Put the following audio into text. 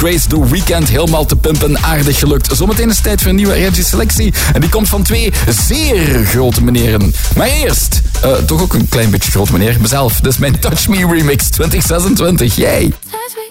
Grace The Weeknd helemaal te pimpen. Aardig gelukt. Zometeen is het tijd voor een nieuwe Reggie-selectie. En die komt van 2 zeer grote meneren. Maar eerst, toch ook een klein beetje grote meneer. Mezelf. Dit is mijn Touch Me remix 2026. Yay!